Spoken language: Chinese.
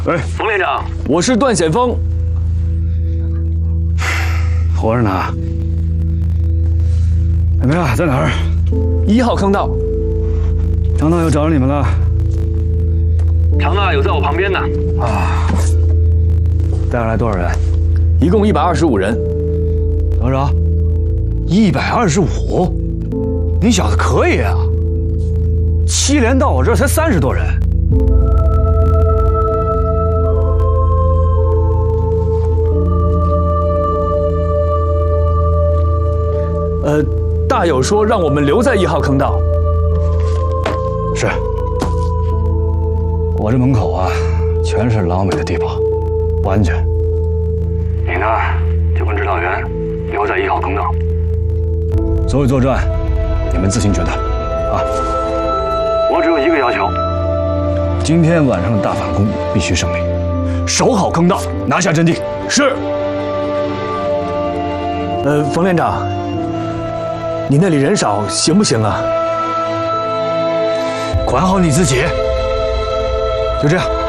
喂， 冯连长， 我是段显峰， 活着呢。怎么样？在哪儿 ？1号坑道。 强盗又找着你们了？ 强盗有在我旁边呢。 啊，带上来多少人？ 一共125人。 多少？125？你小子可以啊！7连到我这儿才30多人。 大友说让我们留在1号坑道。 是。我这门口啊，全是老美的地堡，不安全。 你呢，就跟指导员留在1号坑道。 所有作战，你们自行决断，啊！ 我只有一个要求， 今天晚上的大反攻必须胜利，守好坑道，拿下阵地。 是。冯连长，你那里人少行不行啊？ 管好你自己。就这样。